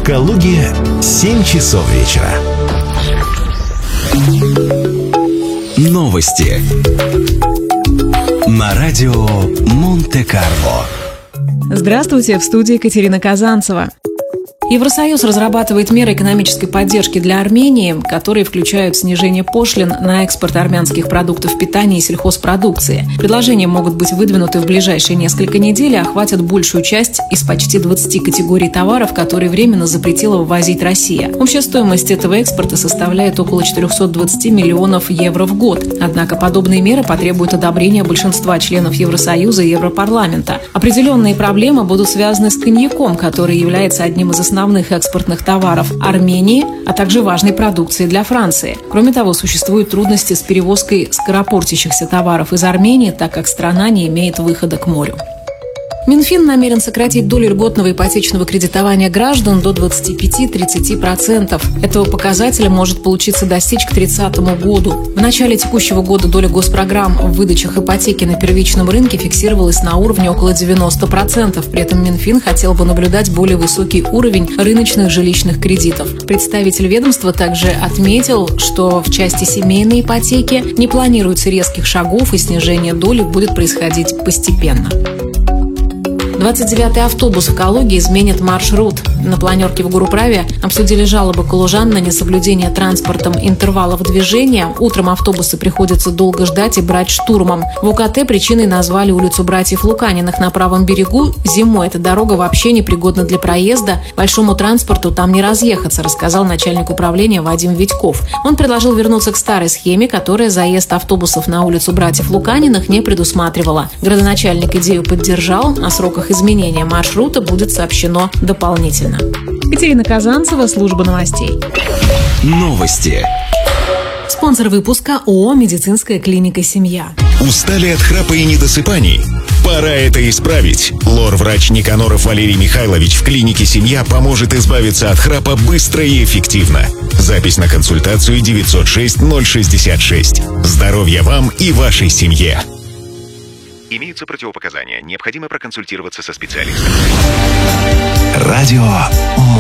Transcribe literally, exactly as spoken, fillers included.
В Калуге семь часов вечера. Новости на радио Монте-Карло. Здравствуйте, в студии Екатерина Казанцева. Евросоюз разрабатывает меры экономической поддержки для Армении, которые включают снижение пошлин на экспорт армянских продуктов питания и сельхозпродукции. Предложения могут быть выдвинуты в ближайшие несколько недель и охватят большую часть из почти двадцати категорий товаров, которые временно запретила ввозить Россия. Общая стоимость этого экспорта составляет около четырехсот двадцати миллионов евро в год. Однако подобные меры потребуют одобрения большинства членов Евросоюза и Европарламента. Определенные проблемы будут связаны с коньяком, который является одним из основных основных экспортных товаров Армении, а также важной продукции для Франции. Кроме того, существуют трудности с перевозкой скоропортящихся товаров из Армении, так как страна не имеет выхода к морю. Минфин намерен сократить долю льготного ипотечного кредитования граждан до двадцати пяти — тридцати процентов. Этого показателя может получиться достичь к тридцатому году. В начале текущего года доля госпрограмм в выдачах ипотеки на первичном рынке фиксировалась на уровне около девяноста процентов. При этом Минфин хотел бы наблюдать более высокий уровень рыночных жилищных кредитов. Представитель ведомства также отметил, что в части семейной ипотеки не планируется резких шагов и снижение доли будет происходить постепенно. двадцать девятый автобус в Калуге изменит маршрут. На планерке в Горуправе обсудили жалобы калужан на несоблюдение транспортом интервалов движения. Утром автобусы приходится долго ждать и брать штурмом. В УКТ причиной назвали улицу братьев Луканиных на правом берегу. Зимой эта дорога вообще непригодна для проезда. Большому транспорту там не разъехаться, рассказал начальник управления Вадим Витьков. Он предложил вернуться к старой схеме, которая заезд автобусов на улицу братьев Луканиных не предусматривала. Градоначальник идею поддержал. О сроках изменения маршрута будет сообщено дополнительно. Екатерина Казанцева, служба новостей. Новости. Спонсор выпуска ООО «Медицинская клиника Семья». Устали от храпа и недосыпаний? Пора это исправить. Лор-врач Никаноров Валерий Михайлович в клинике «Семья» поможет избавиться от храпа быстро и эффективно. Запись на консультацию девятьсот шесть ноль шестьдесят шесть. Здоровья вам и вашей семье. Имеются противопоказания. Необходимо проконсультироваться со специалистом. Радио